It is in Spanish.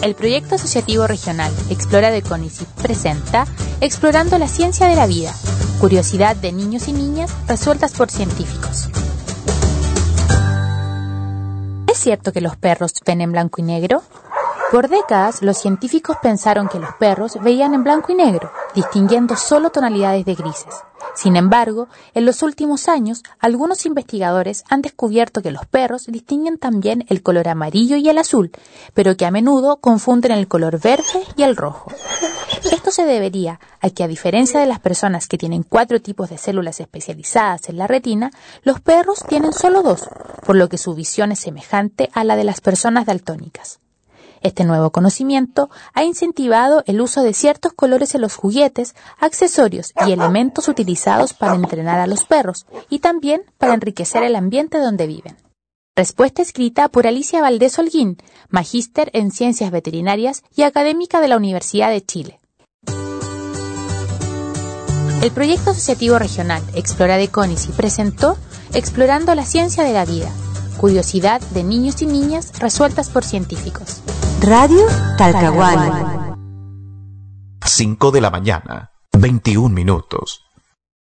El proyecto asociativo regional Explora de CONICYT presenta Explorando la ciencia de la vida, curiosidad de niños y niñas resueltas por científicos. ¿Es cierto que los perros ven en blanco y negro? Por décadas, los científicos pensaron que los perros veían en blanco y negro, distinguiendo solo tonalidades de grises. Sin embargo, en los últimos años, algunos investigadores han descubierto que los perros distinguen también el color amarillo y el azul, pero que a menudo confunden el color verde y el rojo. Esto se debería a que, a diferencia de las personas que tienen 4 tipos de células especializadas en la retina, los perros tienen solo 2, por lo que su visión es semejante a la de las personas daltónicas. Este nuevo conocimiento ha incentivado el uso de ciertos colores en los juguetes, accesorios y elementos utilizados para entrenar a los perros y también para enriquecer el ambiente donde viven. Respuesta escrita por Alicia Valdés Holguín, magíster en Ciencias Veterinarias y académica de la Universidad de Chile. El proyecto asociativo regional Explora de CONICYT presentó Explorando la ciencia de la vida, curiosidad de niños y niñas resueltas por científicos. Radio Talcahuano. 5 de la mañana, 21 minutos.